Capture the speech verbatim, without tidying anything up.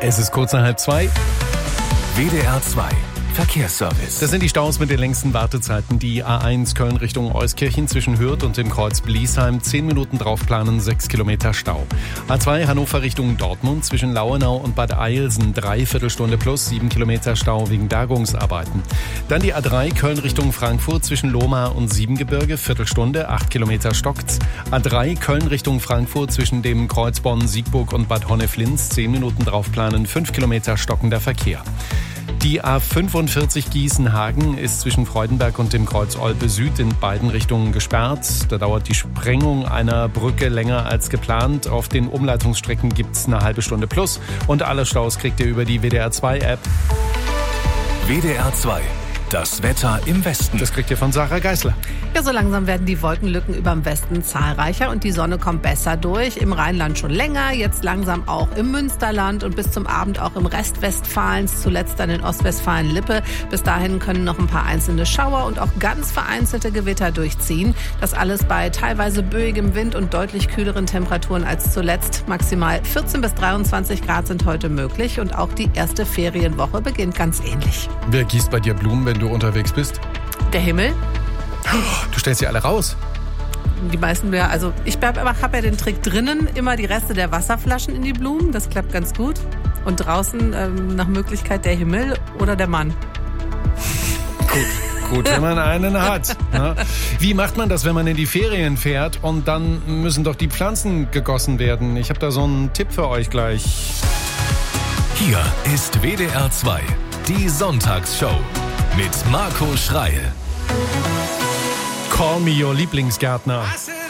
Es ist kurz nach halb zwei. W D R zwei Verkehrsservice. Das sind die Staus mit den längsten Wartezeiten. Die A eins Köln Richtung Euskirchen zwischen Hürth und dem Kreuz Bliesheim. zehn Minuten draufplanen, sechs Kilometer Stau. A zwei Hannover Richtung Dortmund zwischen Lauenau und Bad Eilsen. Dreiviertelstunde plus, sieben Kilometer Stau wegen Bergungsarbeiten. Dann die A drei Köln Richtung Frankfurt zwischen Lohmar und Siebengebirge. Viertelstunde, acht Kilometer stockt's. A drei Köln Richtung Frankfurt zwischen dem Kreuz Bonn-Siegburg und Bad Honneflins. zehn Minuten draufplanen, fünf Kilometer stockender Verkehr. Die A fünfundvierzig Gießen-Hagen ist zwischen Freudenberg und dem Kreuz Olpe Süd in beiden Richtungen gesperrt. Da dauert die Sprengung einer Brücke länger als geplant. Auf den Umleitungsstrecken gibt's eine halbe Stunde plus. Und alle Staus kriegt ihr über die W D R zwei App. W D R zwei. Das Wetter im Westen. Das kriegt ihr von Sarah Geisler. Ja, so langsam werden die Wolkenlücken über dem Westen zahlreicher und die Sonne kommt besser durch. Im Rheinland schon länger, jetzt langsam auch im Münsterland und bis zum Abend auch im Rest Westfalens, zuletzt dann in Ostwestfalen-Lippe. Bis dahin können noch ein paar einzelne Schauer und auch ganz vereinzelte Gewitter durchziehen. Das alles bei teilweise böigem Wind und deutlich kühleren Temperaturen als zuletzt. Maximal vierzehn bis dreiundzwanzig Grad sind heute möglich und auch die erste Ferienwoche beginnt ganz ähnlich. Wer gießt bei dir Blumen, wenn du unterwegs bist? Der Himmel. Du stellst sie alle raus. Die meisten mehr, also ich habe hab ja den Trick drinnen, immer die Reste der Wasserflaschen in die Blumen, das klappt ganz gut. Und draußen ähm, nach Möglichkeit der Himmel oder der Mann. Gut, gut, wenn man einen hat. Ne? Wie macht man das, wenn man in die Ferien fährt und dann müssen doch die Pflanzen gegossen werden? Ich habe da so einen Tipp für euch gleich. Hier ist W D R zwei, die Sonntagsshow mit Marco Schreil. Call me your Lieblingsgärtner.